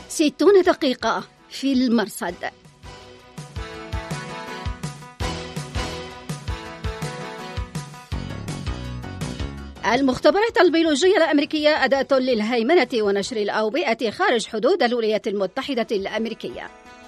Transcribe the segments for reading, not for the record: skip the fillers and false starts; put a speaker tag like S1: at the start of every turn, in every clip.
S1: 60 دقيقة في المرصد. المختبرات البيولوجية الأمريكية أداة للهيمنة ونشر الأوبئة خارج حدود الولايات المتحدة الأمريكية.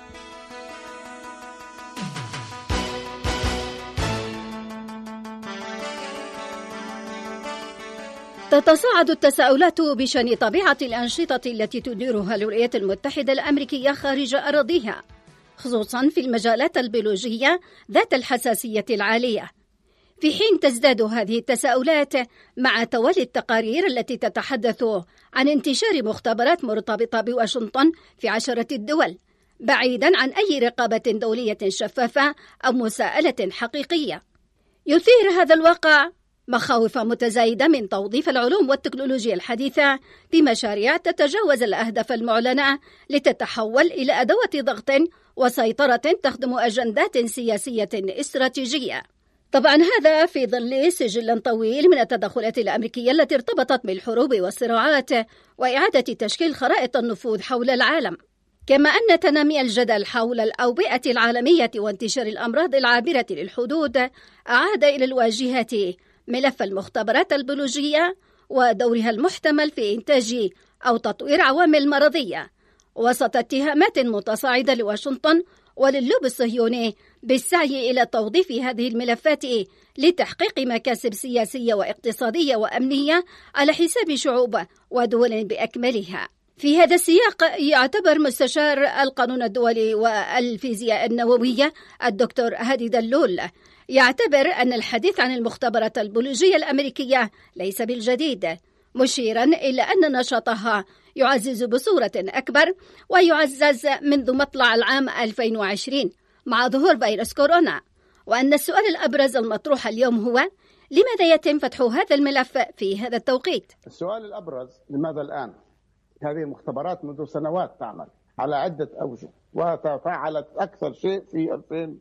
S1: تتصاعد التساؤلات بشأن طبيعة الأنشطة التي تديرها الولايات المتحدة الأمريكية خارج أراضيها، خصوصا في المجالات البيولوجية ذات الحساسية العالية، في حين تزداد هذه التساؤلات مع توالي التقارير التي تتحدث عن انتشار مختبرات مرتبطة بواشنطن في 10 دول، بعيدا عن أي رقابة دولية شفافة أو مساءلة حقيقية. يثير هذا الواقع مخاوف متزايدة من توظيف العلوم والتكنولوجيا الحديثة بمشاريع تتجاوز الأهداف المعلنة لتتحول إلى أدوات ضغط وسيطرة تخدم أجندات سياسية استراتيجية. طبعا هذا في ظل سجل طويل من التدخلات الأمريكية التي ارتبطت بالحروب والصراعات وإعادة تشكيل خرائط النفوذ حول العالم، كما أن تنامي الجدل حول الأوبئة العالمية وانتشار الأمراض العابرة للحدود أعاد إلى الواجهة ملف المختبرات البيولوجية ودورها المحتمل في إنتاج أو تطوير عوامل مرضية، وسط اتهامات متصاعدة لواشنطن وللوب الصهيوني بالسعي إلى توظيف هذه الملفات لتحقيق مكاسب سياسية واقتصادية وأمنية على حساب شعوب ودول بأكملها. في هذا السياق يعتبر مستشار القانون الدولي والفيزياء النووية الدكتور هادي دلول يعتبر أن الحديث عن المختبرات البيولوجية الأمريكية ليس بالجديد، مشيرا إلى أن نشاطها يعزز بصورة أكبر ويعزز منذ مطلع العام 2020 مع ظهور فيروس كورونا، وأن السؤال الأبرز المطروح اليوم هو: لماذا يتم فتح هذا الملف في هذا التوقيت؟
S2: السؤال الأبرز: لماذا الآن؟ هذه المختبرات منذ سنوات تعمل على عدة أوجه، وتفاعلت أكثر شيء في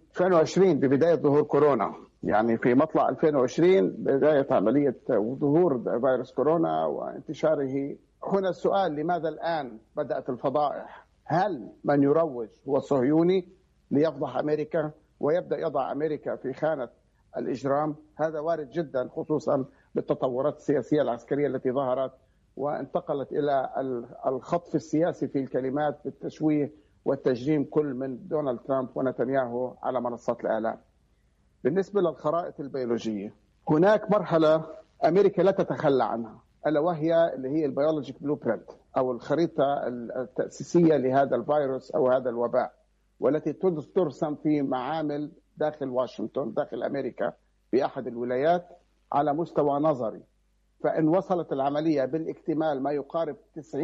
S2: 2020 ببداية ظهور كورونا، يعني في مطلع 2020 بداية عملية ظهور فيروس كورونا وانتشاره. هنا السؤال: لماذا الآن بدأت الفضائح؟ هل من يروج هو الصهيوني ليفضح أمريكا ويبدأ يضع أمريكا في خانة الإجرام؟ هذا وارد جدا، خصوصا بالتطورات السياسية العسكرية التي ظهرت وانتقلت إلى الخطف السياسي في الكلمات بالتشويه والتجريم، كل من دونالد ترامب ونتنياهو على منصات الإعلام. بالنسبة للخرائط البيولوجية، هناك مرحلة أمريكا لا تتخلى عنها، ألا وهي اللي هي البيولوجيك بلو برنت أو الخريطة التأسيسية لهذا الفيروس أو هذا الوباء، والتي ترسم في معامل داخل واشنطن داخل أمريكا في أحد الولايات على مستوى نظري. فإن وصلت العملية بالاكتمال ما يقارب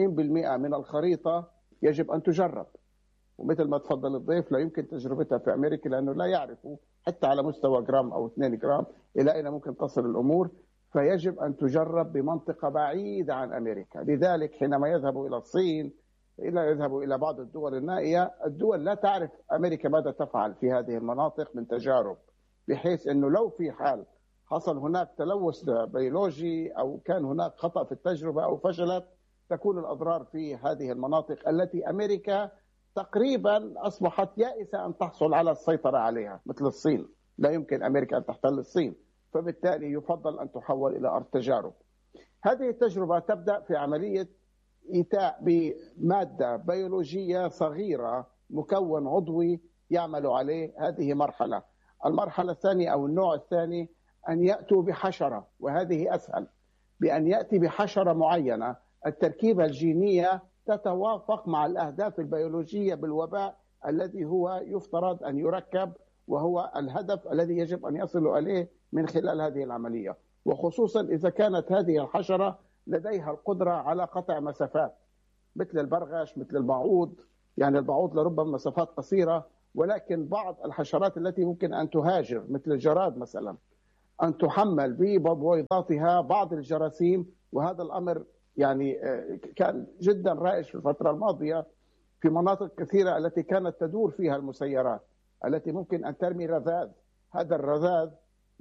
S2: 90% من الخريطة يجب أن تجرب، ومثل ما تفضل الضيف لا يمكن تجربتها في أمريكا لأنه لا يعرفوا حتى على مستوى جرام أو 2 جرام إلى أين ممكن تصل الأمور، فيجب أن تجرب بمنطقة بعيدة عن أمريكا. لذلك حينما يذهبوا إلى الصين يذهبوا إلى بعض الدول النائية، الدول لا تعرف أمريكا ماذا تفعل في هذه المناطق من تجارب، بحيث أنه لو في حال حصل هناك تلوث بيولوجي أو كان هناك خطأ في التجربة أو فشلت، تكون الأضرار في هذه المناطق التي أمريكا تقريبا أصبحت يائسة أن تحصل على السيطرة عليها، مثل الصين. لا يمكن أمريكا أن تحتل الصين، فبالتالي يفضل أن تحول إلى أرض تجارب. هذه التجربة تبدأ في عملية إيتاء بمادة بيولوجية صغيرة، مكون عضوي يعمل عليه. هذه مرحلة. المرحلة الثانية أو النوع الثاني أن يأتوا بحشرة، وهذه أسهل، بأن يأتي بحشرة معينة التركيبة الجينية تتوافق مع الأهداف البيولوجية بالوباء الذي هو يفترض أن يركب، وهو الهدف الذي يجب أن يصل إليه من خلال هذه العملية، وخصوصا إذا كانت هذه الحشرة لديها القدرة على قطع مسافات مثل البرغش، مثل البعوض. يعني البعوض لربما مسافات قصيرة، ولكن بعض الحشرات التي ممكن أن تهاجر مثل الجراد مثلا أن تحمل ببويضاتها بعض الجراثيم. وهذا الأمر يعني كان جدا رائج في الفترة الماضية في مناطق كثيرة التي كانت تدور فيها المسيرات التي ممكن أن ترمي رذاذ. هذا الرذاذ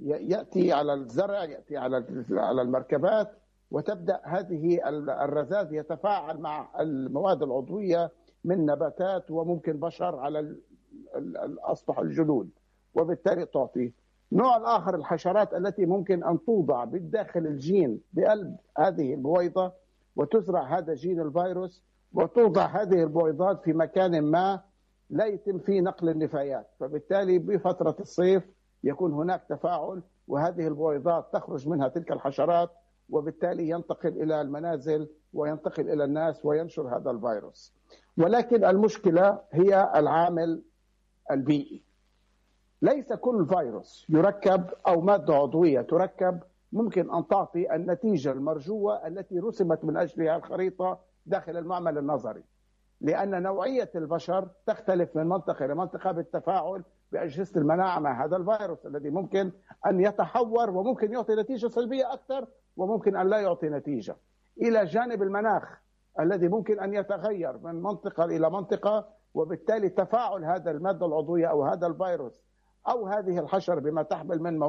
S2: يأتي على الزرع، يأتي على المركبات، وتبدأ هذه الرذاذ يتفاعل مع المواد العضوية من نباتات وممكن بشر على الأسطح الجلود، وبالتالي تعطي. نوع الآخر الحشرات التي ممكن أن توضع بالداخل الجين بقلب هذه البويضة وتزرع هذا جين الفيروس، وتوضع هذه البويضات في مكان ما لا يتم فيه نقل النفايات، فبالتالي بفترة الصيف يكون هناك تفاعل وهذه البويضات تخرج منها تلك الحشرات، وبالتالي ينتقل إلى المنازل وينتقل إلى الناس وينشر هذا الفيروس. ولكن المشكلة هي العامل البيئي. ليس كل فيروس يركب أو مادة عضوية تركب ممكن أن تعطي النتيجة المرجوة التي رسمت من أجلها الخريطة داخل المعمل النظري، لأن نوعية البشر تختلف من منطقة إلى منطقة بالتفاعل بأجهزة المناعة مع هذا الفيروس الذي ممكن أن يتحور وممكن يعطي نتيجة سلبية أكثر وممكن أن لا يعطي نتيجة، إلى جانب المناخ الذي ممكن أن يتغير من منطقة إلى منطقة، وبالتالي تفاعل هذا المادة العضوية أو هذا الفيروس أو هذه الحشرة بما تحمل من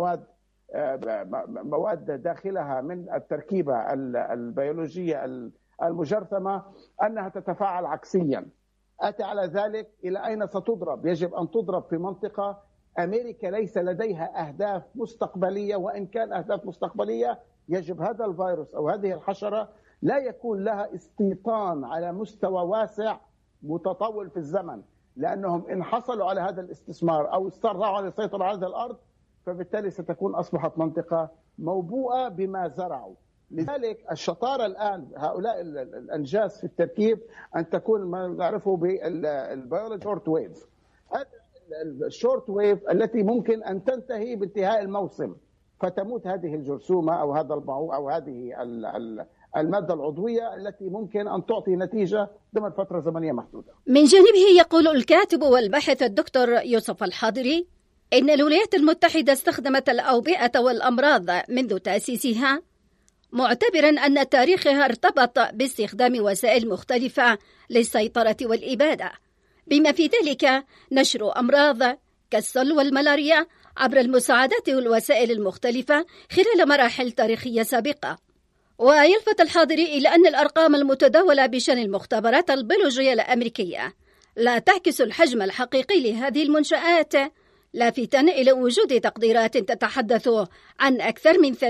S2: مواد داخلها من التركيبة البيولوجية المجرثمة أنها تتفاعل عكسيا. أتى على ذلك إلى أين ستضرب؟ يجب أن تضرب في منطقة أمريكا ليس لديها أهداف مستقبلية، وإن كان أهداف مستقبلية يجب هذا الفيروس أو هذه الحشرة لا يكون لها استيطان على مستوى واسع متطول في الزمن، لأنهم إن حصلوا على هذا الاستثمار أو استطاعوا على السيطرة على هذه الأرض فبالتالي ستكون أصبحت منطقة موبوءة بما زرعوا. لذلك الشطارة الآن هؤلاء الأنجاز في التركيب أن تكون ما نعرفه بالبيولوجي شورت ويف، الشورت ويف التي ممكن أن تنتهي بانتهاء الموسم فتموت هذه الجرثومة أو هذا الموضوع أو هذه المادة العضوية التي ممكن أن تعطي نتيجة ضمن فترة زمنية محدودة.
S1: من جانبه يقول الكاتب والباحث الدكتور يوسف الحاضري إن الولايات المتحدة استخدمت الأوبئة والأمراض منذ تأسيسها، معتبرا أن تاريخها ارتبط باستخدام وسائل مختلفة للسيطرة والإبادة، بما في ذلك نشر أمراض كالسل والملاريا عبر المساعدات والوسائل المختلفة خلال مراحل تاريخية سابقة. ويلفت الحاضري إلى أن الأرقام المتداولة بشأن المختبرات البيولوجية الأمريكية لا تعكس الحجم الحقيقي لهذه المنشآت، لافتا إلى وجود تقديرات تتحدث عن أكثر من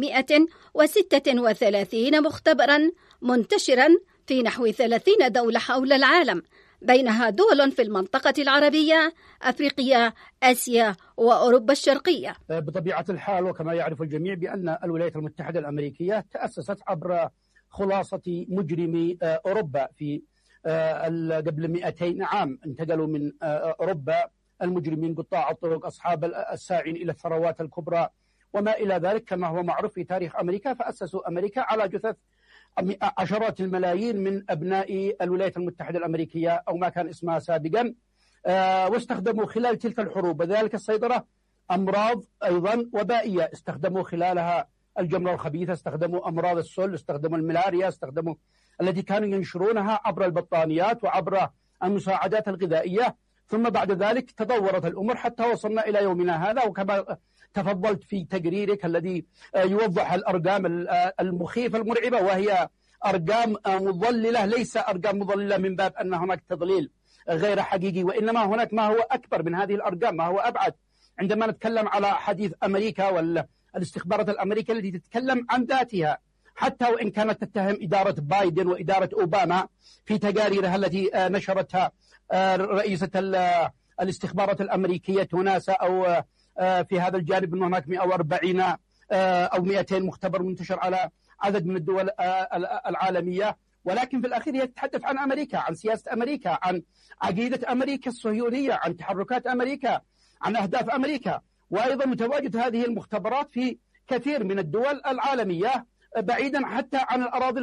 S1: 336 مختبرا منتشرا في نحو 30 دولة حول العالم، بينها دول في المنطقة العربية، أفريقيا، آسيا وأوروبا الشرقية.
S3: بطبيعة الحال وكما يعرف الجميع بأن الولايات المتحدة الأمريكية تأسست عبر خلاصة مجرمي أوروبا في قبل 200 عام. انتقلوا من أوروبا المجرمين قطاع الطرق أصحاب الساعين إلى الثروات الكبرى وما إلى ذلك كما هو معروف في تاريخ أمريكا، فأسسوا أمريكا على جثث عشرات الملايين من أبناء الولايات المتحدة الأمريكية أو ما كان اسمها سابقا، واستخدموا خلال تلك الحروب وذلك السيطرة أمراض أيضا وبائية، استخدموا خلالها الجمرة الخبيثة، استخدموا أمراض السل، استخدموا الملاريا، استخدموا التي كانوا ينشرونها عبر البطانيات وعبر المساعدات الغذائية. ثم بعد ذلك تطورت الأمور حتى وصلنا إلى يومنا هذا، وكما تفضلت في تقريرك الذي يوضح الأرقام المخيفة المرعبة، وهي أرقام مضللة، ليس أرقام مضللة من باب أن هناك تضليل غير حقيقي، وإنما هناك ما هو أكبر من هذه الأرقام، ما هو أبعد. عندما نتكلم على حديث أمريكا والاستخبارات الأمريكية التي تتكلم عن ذاتها، حتى وإن كانت تتهم إدارة بايدن وإدارة أوباما في تقاريرها التي نشرتها رئيسة الاستخبارات الأمريكية ناسا أو في هذا الجانب أن هناك 140 أو 200 مختبر منتشر على عدد من الدول العالمية، ولكن في الأخير هي تتحدث عن أمريكا، عن سياسة أمريكا، عن عقيدة أمريكا الصهيونية، عن تحركات أمريكا، عن أهداف أمريكا. وأيضا متواجد هذه المختبرات في كثير من الدول العالمية بعيدا حتى عن الأراضي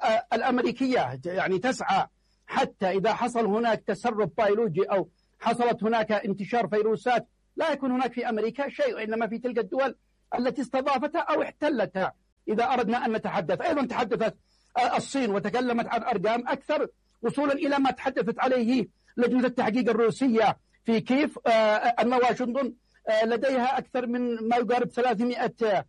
S3: الأمريكية، يعني تسعى حتى إذا حصل هناك تسرب بيولوجي أو حصلت هناك انتشار فيروسات لا يكون هناك في أمريكا شيء، وإنما في تلك الدول التي استضافتها أو احتلتها. إذا أردنا أن نتحدث أيضا تحدثت الصين وتكلمت عن أرقام أكثر، وصولا إلى ما تحدثت عليه لجنة التحقيق الروسية في كييف، أن واشنطن لديها أكثر من ما يقارب 300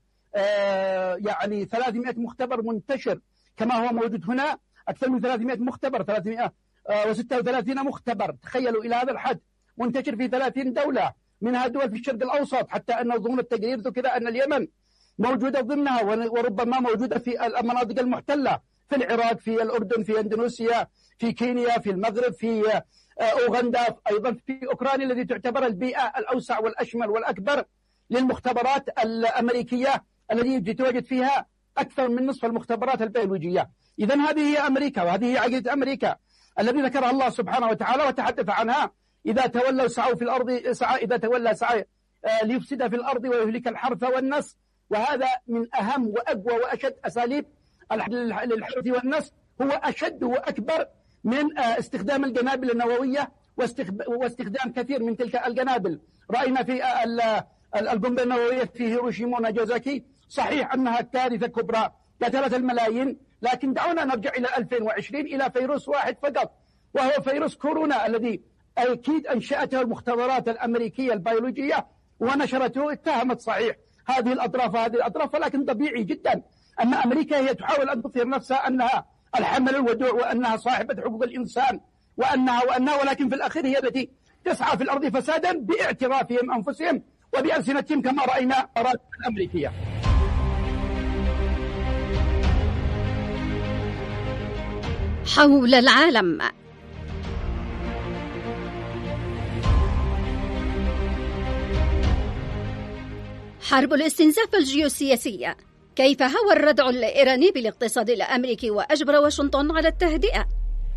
S3: مختبر منتشر، كما هو موجود هنا أكثر من 300 مختبر، 300 36 مختبر، تخيلوا إلى هذا الحد، منتشر في 30 دولة، منها دول في الشرق الأوسط، حتى أن ضمن التقرير ذكر أن اليمن موجودة ضمنها، وربما موجودة في المناطق المحتلة، في العراق، في الأردن، في إندونيسيا، في كينيا، في المغرب، في أوغندا، أيضا في أوكرانيا التي تعتبر البيئة الأوسع والأشمل والأكبر للمختبرات الأمريكية التي تتواجد فيها أكثر من نصف المختبرات البيولوجية. إذن هذه هي أمريكا، وهذه هي عقيدة أمريكا الذي ذكرها الله سبحانه وتعالى وتحدث عنها: إذا تولوا سعوا في الأرض إذا تولى سعى ليفسد في الأرض ويهلك الحرث والنسل. وهذا من أهم وأقوى وأشد أساليب للحرث والنسل، هو أشد وأكبر من استخدام القنابل النووية واستخدام كثير من تلك القنابل. رأينا في القنبلة النووية في هيروشيما وناجازاكي، صحيح أنها كارثة كبرى قتلت الملايين، لكن دعونا نرجع إلى 2020 إلى فيروس واحد فقط، وهو فيروس كورونا الذي أكيد أنشأته المختبرات الأمريكية البيولوجية ونشرته. اتهمت صحيح هذه الأطراف، ولكن طبيعي جدا أن أمريكا هي تحاول أن تظهر نفسها أنها الحمل الودوع، وأنها صاحبة حقوق الإنسان، وأنها ولكن في الأخير هي التي تسعى في الأرض فسادا باعترافهم أنفسهم وبألسنتهم، كما رأينا الأمريكية.
S1: حول العالم. حرب الاستنزاف الجيوسياسية: كيف هوى الردع الإيراني بالاقتصاد الأمريكي وأجبر واشنطن على التهدئة؟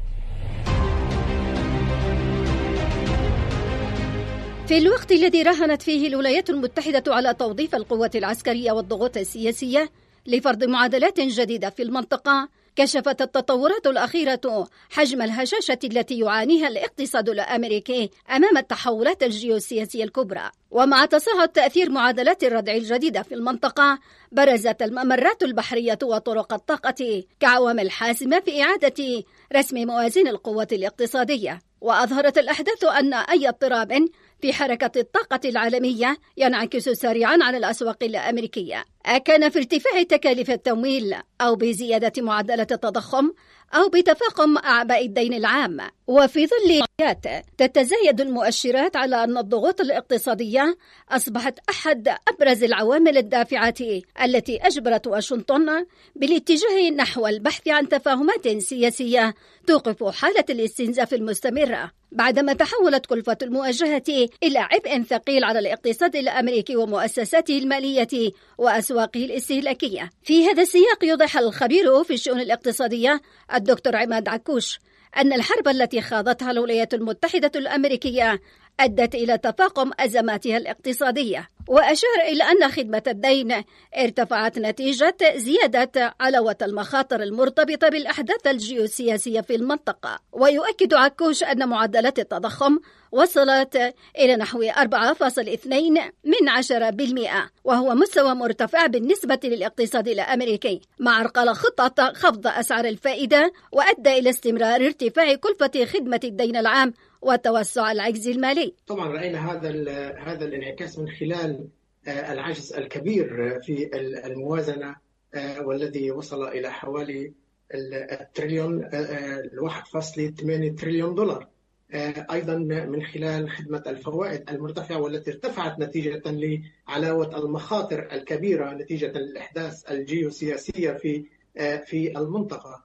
S1: في الوقت الذي راهنت فيه الولايات المتحدة على توظيف القوة العسكرية والضغوط السياسية لفرض معادلات جديدة في المنطقة، كشفت التطورات الأخيرة حجم الهشاشة التي يعانيها الاقتصاد الأمريكي أمام التحولات الجيوسياسية الكبرى. ومع تصاعد تأثير معادلات الردع الجديدة في المنطقة، برزت الممرات البحرية وطرق الطاقة كعوامل حاسمة في إعادة رسم موازين القوة الاقتصادية. وأظهرت الأحداث أن أي اضطراب في حركة الطاقة العالمية ينعكس سريعا على الأسواق الأمريكية، أكان في ارتفاع تكاليف التمويل أو بزيادة معدلة التضخم أو بتفاقم أعباء الدين العام. وفي ظل تتزايد المؤشرات على أن الضغوط الاقتصادية أصبحت أحد أبرز العوامل الدافعة التي أجبرت واشنطن بالاتجاه نحو البحث عن تفاهمات سياسية توقف حالة الاستنزاف المستمرة، بعدما تحولت كلفة المواجهة إلى عبء ثقيل على الاقتصاد الأمريكي ومؤسساته المالية وأسواقه الاستهلاكية. في هذا السياق يوضح الخبير في الشؤون الاقتصادية الدكتور عماد عكوش أن الحرب التي خاضتها الولايات المتحدة الأمريكية أدت إلى تفاقم أزماتها الاقتصادية، وأشار إلى أن خدمة الدين ارتفعت نتيجة زيادة علاوة المخاطر المرتبطة بالأحداث الجيوسياسية في المنطقة. ويؤكد عكوش أن معدلات التضخم وصلت إلى نحو 4.2%، وهو مستوى مرتفع بالنسبة للاقتصاد الأمريكي، مع عرقلة خطة خفض أسعار الفائدة، وأدى إلى استمرار ارتفاع كلفة خدمة الدين العام وتوسع العجز المالي.
S4: طبعا رأينا هذا الانعكاس من خلال العجز الكبير في الموازنة، والذي وصل إلى حوالي التريليون 1.8 تريليون دولار. أيضا من خلال خدمة الفوائد المرتفعة والتي ارتفعت نتيجة لعلاوة المخاطر الكبيرة نتيجة الأحداث الجيوسياسية في المنطقة.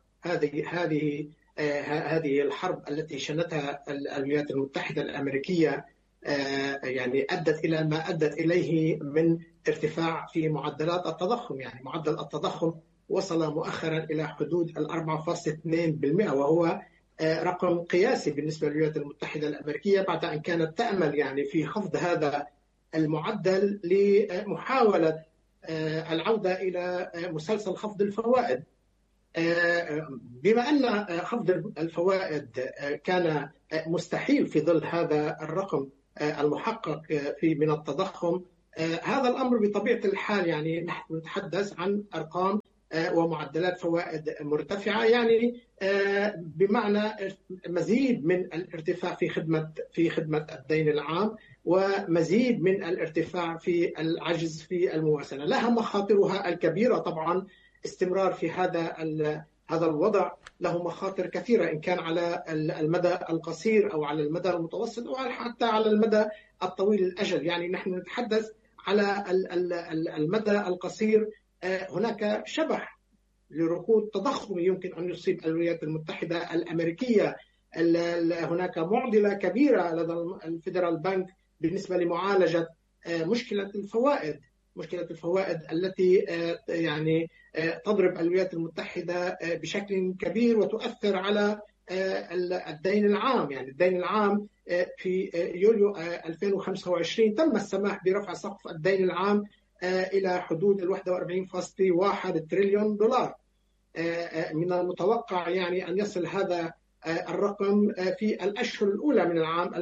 S4: هذه الحرب التي شنتها الولايات المتحدة الأمريكية يعني أدت إلى ما أدت إليه من ارتفاع في معدلات التضخم. يعني معدل التضخم وصل مؤخرا إلى حدود 4.2%، وهو رقم قياسي بالنسبة للولايات المتحدة الأمريكية، بعد أن كانت تأمل يعني في خفض هذا المعدل لمحاولة العودة إلى مسلسل خفض الفوائد. بما أن خفض الفوائد كان مستحيل في ظل هذا الرقم المحقق من التضخم، هذا الأمر بطبيعة الحال يعني نحن نتحدث عن أرقام ومعدلات فوائد مرتفعة، يعني بمعنى مزيد من الارتفاع في خدمة الدين العام، ومزيد من الارتفاع في العجز في الموازنة. لها مخاطرها الكبيرة طبعا، استمرار في هذا الوضع له مخاطر كثيرة، إن كان على المدى القصير أو على المدى المتوسط أو حتى على المدى الطويل الأجل. يعني نحن نتحدث على المدى القصير، هناك شبح لركود تضخمي يمكن أن يصيب الولايات المتحدة الأمريكية. هناك معضلة كبيرة لدى الفيدرال بنك بالنسبة لمعالجة مشكلة الفوائد التي يعني تضرب الولايات المتحدة بشكل كبير وتؤثر على الدين العام. يعني الدين العام في يوليو 2025 تم السماح برفع سقف الدين العام إلى حدود 41.1 تريليون دولار. من المتوقع يعني أن يصل هذا الرقم في الأشهر الأولى من العام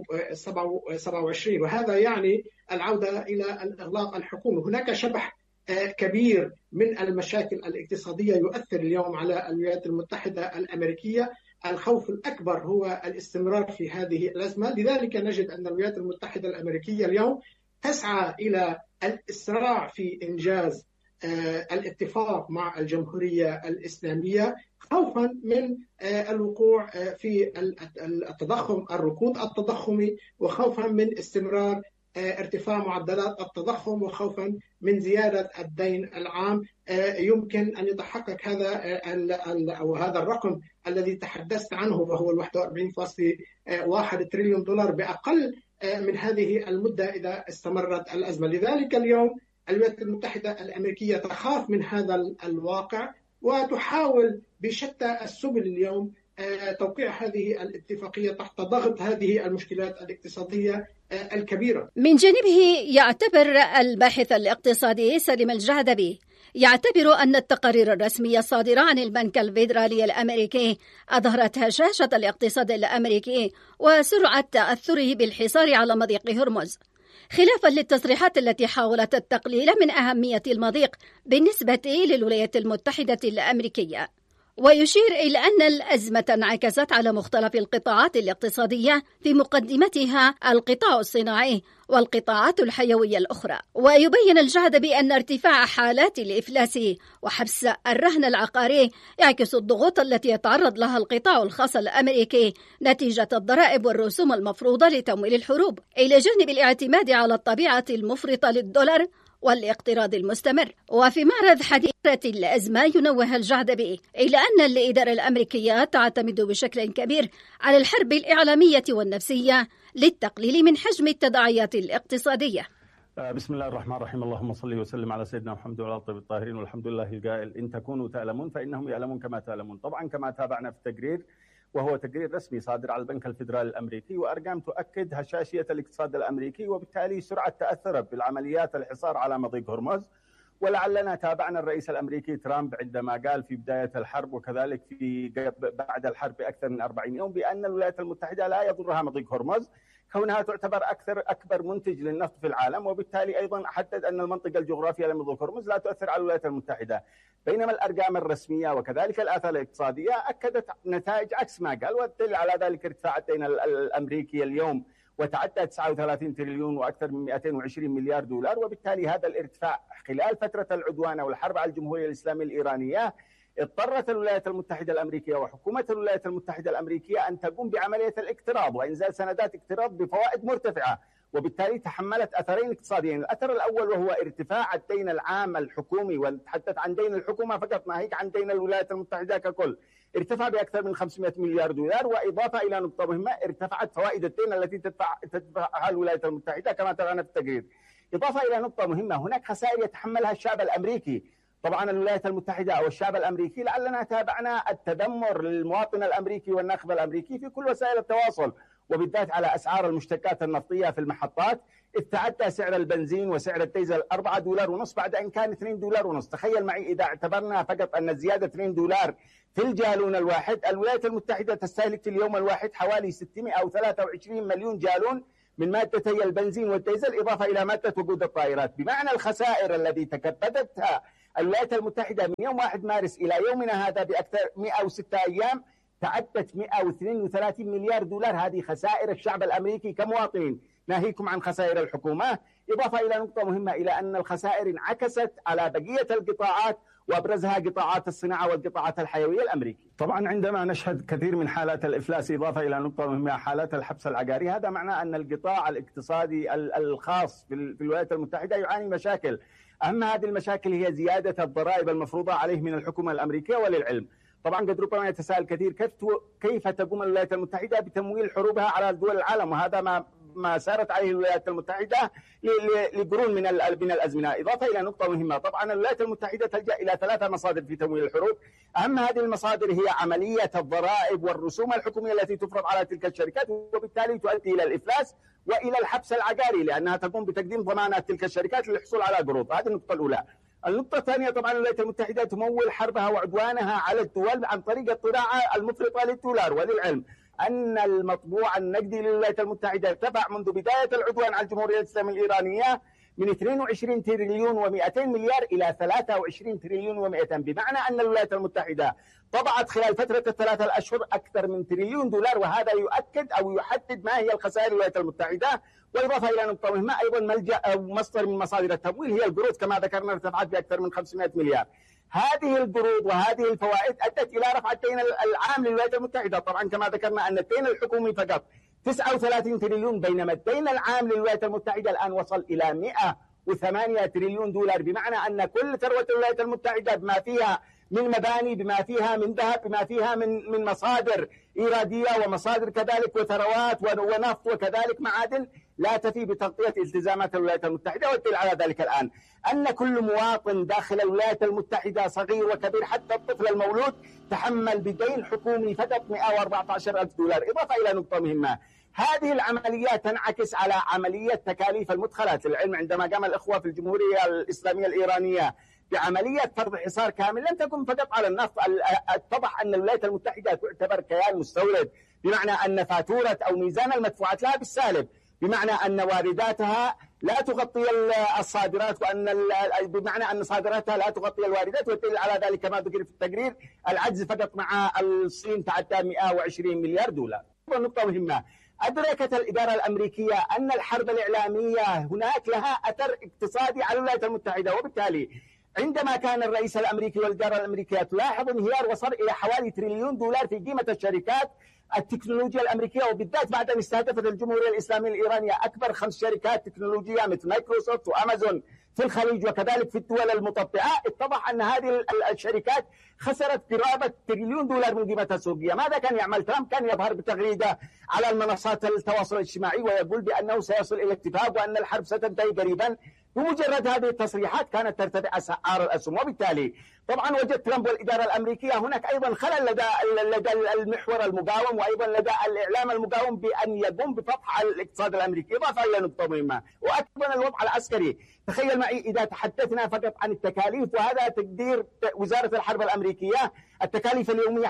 S4: 2027، وهذا يعني العودة إلى الإغلاق الحكومي. هناك شبح كبير من المشاكل الاقتصادية يؤثر اليوم على الولايات المتحدة الأمريكية. الخوف الأكبر هو الاستمرار في هذه الأزمة، لذلك نجد أن الولايات المتحدة الأمريكية اليوم تسعى إلى الإسراع في إنجاز الاتفاق مع الجمهورية الإسلامية، خوفا من الوقوع في التضخم، الركود التضخمي، وخوفا من استمرار ارتفاع معدلات التضخم، وخوفا من زيادة الدين العام. يمكن أن يتحقق هذا الرقم الذي تحدثت عنه وهو 41.1 تريليون دولار بأقل من هذه المدة إذا استمرت الأزمة. لذلك اليوم الولايات المتحدة الأمريكية تخاف من هذا الواقع وتحاول بشتى السبل اليوم توقيع هذه الاتفاقية تحت ضغط هذه المشكلات الاقتصادية الكبيرة.
S1: من جانبه يعتبر الباحث الاقتصادي سليم الجعدبي أن التقارير الرسمية الصادرة عن البنك الفيدرالي الأمريكي أظهرت هشاشة الاقتصاد الأمريكي وسرعة تأثره بالحصار على مضيق هرمز، خلافا للتصريحات التي حاولت التقليل من أهمية المضيق بالنسبة للولايات المتحدة الأمريكية. ويشير إلى أن الأزمة انعكست على مختلف القطاعات الاقتصادية، في مقدمتها القطاع الصناعي والقطاعات الحيوية الأخرى. ويبين الجعدبي أن ارتفاع حالات الإفلاس وحبس الرهن العقاري يعكس الضغوط التي يتعرض لها القطاع الخاص الأمريكي نتيجة الضرائب والرسوم المفروضة لتمويل الحروب، إلى جانب الاعتماد على الطبيعة المفرطة للدولار والاقتراض المستمر. وفي معرض حديث الأزمة ينوه الجعدبي إلى أن الإدارة الأمريكية تعتمد بشكل كبير على الحرب الإعلامية والنفسية للتقليل من حجم التداعيات الاقتصادية.
S5: بسم الله الرحمن الرحيم. اللهم صل وسلم على سيدنا محمد وعلى الطيب الطاهرين، والحمد لله القائل إن تكونوا تعلمون فإنهم يعلمون كما تعلمون. طبعا كما تابعنا في التقرير، وهو تقرير رسمي صادر على البنك الفيدرالي الأمريكي، وأرقام تؤكد هشاشية الاقتصاد الأمريكي وبالتالي سرعة تأثره بالعمليات الحصار على مضيق هرمز. ولعلنا تابعنا الرئيس الأمريكي ترامب عندما قال في بداية الحرب وكذلك بعد الحرب بأكثر من 40 يوم بأن الولايات المتحدة لا يضرها مضيق هرمز، كونها تعتبر أكبر منتج للنفط في العالم، وبالتالي أيضا حدد أن المنطقة الجغرافية لمضيق هرمز لا تؤثر على الولايات المتحدة. بينما الأرقام الرسمية وكذلك الآثار الاقتصادية أكدت نتائج عكس ما قال، والدليل على ذلك ارتفاع الدين الأمريكي اليوم وتعدى 39 تريليون وأكثر من 220 مليار دولار. وبالتالي هذا الارتفاع خلال فترة العدوان والحرب على الجمهورية الإسلامية الإيرانية اضطرت الولايات المتحدة الأمريكية وحكومة الولايات المتحدة الأمريكية أن تقوم بعملية الاقتراض وإنزال سندات اقتراض بفوائد مرتفعة، وبالتالي تحملت أثرين اقتصاديين. الأثر الأول وهو ارتفاع الدين العام الحكومي، ونتحدث عن دين الحكومة فقط ما هيك عن دين الولايات المتحدة ككل، ارتفع بأكثر من 500 مليار دولار. وإضافة إلى نقطة مهمة، ارتفعت فوائد الدين التي تدفعها الولايات المتحدة كما ترانا في التقرير. إضافة إلى نقطة مهمة، هناك خسائر يتحملها الشعب الأمريكي. طبعا الولايات المتحدة أو الشعب الأمريكي، لعلنا تابعنا التذمر للمواطن الأمريكي والناخب الأمريكي في كل وسائل التواصل، وبالذات على أسعار المشتقات النفطية في المحطات، إذ تعدى سعر البنزين وسعر الديزل $4.50 بعد أن كان $2.50. تخيل معي إذا اعتبرنا فقط أن الزيادة $2 في الجالون الواحد، الولايات المتحدة تستهلك في اليوم الواحد حوالي 623 مليون جالون من مادتي البنزين والديزل، إضافة إلى مادة وقود الطائرات. بمعنى الخسائر التي تكبدتها الولايات المتحدة من يوم 1 مارس إلى يومنا هذا بأكثر 106 أيام تعدت 132 مليار دولار. هذه خسائر الشعب الأمريكي كمواطنين، ناهيكم عن خسائر الحكومة. إضافة إلى نقطة مهمة، إلى أن الخسائر انعكست على بقية القطاعات وأبرزها قطاعات الصناعة والقطاعات الحيوية الأمريكية. طبعا عندما نشهد كثير من حالات الإفلاس إضافة إلى نقطة مهمة حالات الحبس العقاري، هذا معناه أن القطاع الاقتصادي الخاص في الولايات المتحدة يعاني مشاكل. أهم هذه المشاكل هي زيادة الضرائب المفروضة عليه من الحكومة الأمريكية. وللعلم طبعا قد ربما يتساءل كثير كيف تقوم الولايات المتحدة بتمويل حروبها على دول العالم، وهذا ما سارت عليه الولايات المتحدة لقرون من الأزمنة. إضافة إلى نقطة مهمة، طبعا الولايات المتحدة تلجأ إلى 3 مصادر في تمويل الحروب. أهم هذه المصادر هي عملية الضرائب والرسوم الحكومية التي تفرض على تلك الشركات، وبالتالي تؤدي إلى الإفلاس وإلى الحبس العقاري، لأنها تقوم بتقديم ضمانات تلك الشركات للحصول على قروض. هذه النقطة الأولى. النقطة الثانية، طبعا الولايات المتحدة تمول حربها وعدوانها على الدول عن طريق الطباعة المفرطة للدولار. وللعلم أن المطبوع النقدي للولايات المتحدة ارتفع منذ بداية العدوان على الجمهورية الإسلامية الإيرانية من 22 تريليون و200 مليار إلى 23 تريليون و200، بمعنى أن الولايات المتحدة طبعت خلال فترة ال3 أشهر أكثر من تريليون دولار، وهذا يؤكد أو يحدد ما هي الخسائر الولايات المتحدة. وإضافة إلى نقطة مهمة أيضا، ملجأ أو مصدر من مصادر التمويل هي القروض، كما ذكرنا ارتفعت بأكثر من 500 مليار. هذه القروض وهذه الفوائد أدت إلى رفع الدين العام للولايات المتحدة. طبعا كما ذكرنا أن الدين الحكومي فقط 39 تريليون، بينما الدين العام للولايات المتحدة الآن وصل إلى 108 تريليون دولار، بمعنى أن كل ثروة الولايات المتحدة بما فيها من مباني، بما فيها من ذهب، بما فيها من مصادر إيرادية ومصادر كذلك وثروات ونفط وكذلك معادن، لا تفي بتغطية التزامات الولايات المتحدة. والدليل على ذلك الآن أن كل مواطن داخل الولايات المتحدة صغير وكبير حتى الطفل المولود تحمل بدين حكومي فقط 114,000 دولار. إضافة إلى نقطة مهمة، هذه العمليات تنعكس على عملية تكاليف المدخلات. العلم عندما قام الإخوة في الجمهورية الإسلامية الإيرانية بعملية فرض حصار كامل لم تكن فقط على النفط. اتضح أن الولايات المتحدة تعتبر كيان مستورد، بمعنى أن فاتورة أو ميزان المدفوعات لها بالسالب، بمعنى أن وارداتها لا تغطي الصادرات، بمعنى أن صادراتها لا تغطي الواردات. والدليل على ذلك كما ذكر في التقرير العجز فقط مع الصين تعدى 120 مليار دولار. نقطة مهمة، أدركت الإدارة الأمريكية أن الحرب الإعلامية هناك لها أثر اقتصادي على الولايات المتحدة، وبالتالي عندما كان الرئيس الأمريكي والإدارة الأمريكية تلاحظ انهيار وصل إلى حوالي تريليون دولار في قيمة الشركات التكنولوجيا الأمريكية، وبالذات بعد أن استهدفت الجمهورية الإسلامية الإيرانية أكبر 5 شركات تكنولوجية مثل مايكروسوفت وأمازون في الخليج وكذلك في الدول المطبعة، اتضح أن هذه الشركات خسرت قرابة تريليون دولار من قيمتها السوقية. ماذا كان يعمل ترامب؟ كان يظهر بتغريدة على المنصات التواصل الاجتماعي ويقول بأنه سيصل إلى اتفاق وأن الحرب ستنتهي قريبا. بمجرد هذه التصريحات كانت ترتفع أسعار الأسهم، وبالتالي طبعا وجد ترامب والإدارة الأمريكية هناك أيضا خلل لدى المحور المقاوم وأيضا لدى الإعلام المقاوم بأن يقوم بفتح الاقتصاد الأمريكي. إضافة إلى نقطة مهمة وأيضا الوضع العسكري. تخيل معي إذا تحدثنا فقط عن التكاليف، وهذا تقدير وزارة الحرب الأمريكية، التكاليف اليومية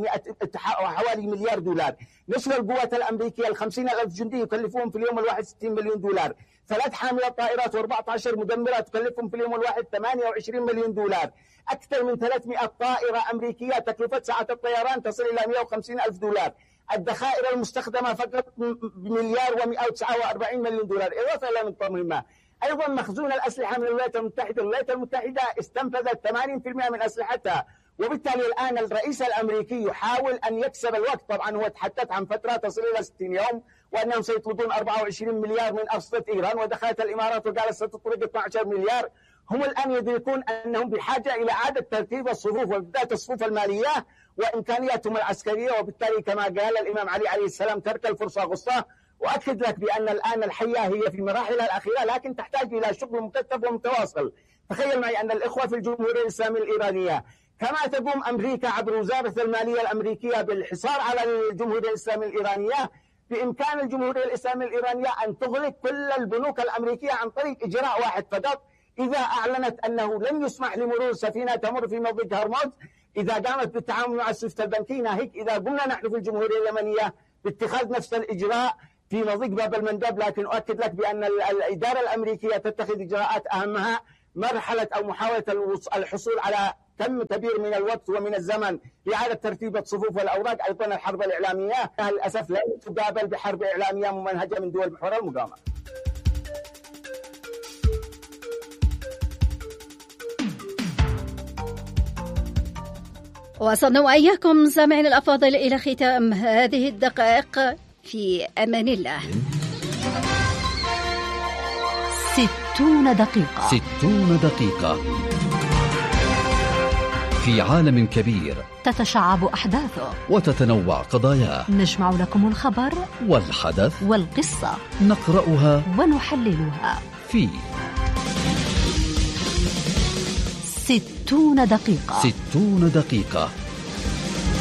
S5: حوالي مليار دولار. نصف القوات الأمريكية 50,000 جندي يكلفون في اليوم الواحد 60 مليون دولار. 3 حاملات طائرات و14 مدمرة تكلفهم في اليوم الواحد 28 مليون دولار. أكثر من 300 طائرة أمريكية تكلفة ساعة الطيران تصل إلى 150,000 دولار. الذخائر المستخدمة فقط بمليار و149 مليون دولار. إضافة إلى نقطة مهمة، أيضا مخزون الأسلحة من الولايات المتحدة. الولايات المتحدة استنفذت 80% من أسلحتها، وبالتالي الآن الرئيس الأمريكي يحاول أن يكسب الوقت. طبعا هو تحدث عن فترة تصل إلى 60 يوم وأنهم سيطلبون 24 مليار من أرصدة إيران، ودخلت الإمارات وقالت ستطلب 12 مليار. هم الآن يدركون أنهم بحاجة إلى إعادة ترتيب الصفوف وبالذات الصفوف المالية وإمكانياتهم العسكرية، وبالتالي كما قال الإمام علي عليه السلام ترك الفرصة غصة. وأكد لك بأن الآن الحياة هي في مراحلها الأخيرة لكن تحتاج إلى شغل مكثف ومتواصل. تخيل معي أن الإخوة في الجمهورية الإسلامية الإيرانية كما تقوم أمريكا عبر وزارة المالية الأمريكية بالحصار على الجمهورية الإسلامية الإيرانية، بإمكان الجمهورية الإسلامية الإيرانية أن تغلق كل البنوك الأمريكية عن طريق إجراء واحد فقط. إذا أعلنت أنه لن يسمح لمرور سفينة تمر في مضيق هرمز، إذا قامت بالتعامل مع السويفت البنكي، ناهيك إذا قمنا نحن في الجمهورية اليمنية باتخاذ نفس الإجراء في مضيق باب المندب. لكن أؤكد لك بأن الإدارة الأمريكية تتخذ إجراءات أهمها مرحلة أو محاولة الحصول على كم كبير من الوقت ومن الزمن لإعادة ترتيب الصفوف والأوراق. أيضا الحرب الإعلامية للأسف لا تقابل بحرب إعلامية ممنهجة من دول محور المقاومة.
S1: وصلنا وإياكم سامعين الأفاضل إلى ختام هذه الدقائق، في أمان الله.
S6: 60 دقيقة.
S7: 60 دقيقة في عالم كبير
S6: تتشعب أحداثه
S7: وتتنوع قضاياه.
S6: نجمع لكم الخبر
S7: والحدث
S6: والقصة،
S7: نقرأها
S6: ونحللها
S7: في
S6: 60 دقيقة.
S7: 60 دقيقة